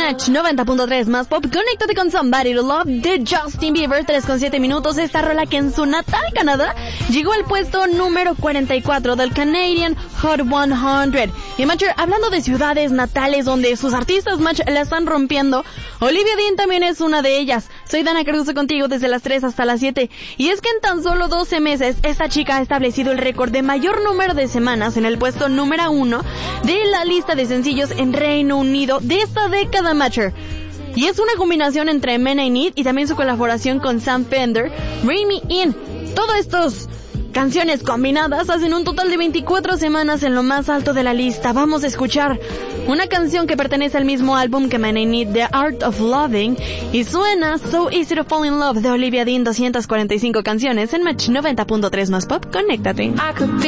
Match 90.3 más pop. Conéctate con Somebody to Love de Justin Bieber. 3:7 minutos. Esta rola que en su natal Canadá llegó al puesto número 44 del Canadian Hot 100. Y Matcher, hablando de ciudades natales donde sus artistas Match la están rompiendo, Olivia Dean también es una de ellas. Soy Dana Cruz contigo desde las 3 hasta las 7. Y es que en tan solo 12 meses, esta chica ha establecido el récord de mayor número de semanas en el puesto número 1 de la lista de sencillos en Reino Unido de esta década, Matcher. Y es una combinación entre Men I Need y también su colaboración con Sam Fender, Bring Me In. Todas estas canciones combinadas hacen un total de 24 semanas en lo más alto de la lista. Vamos a escuchar una canción que pertenece al mismo álbum que Men I Need, The Art of Loving, y suena So Easy to Fall in Love de Olivia Dean. 245 canciones en Match 90.3 más pop. Conéctate.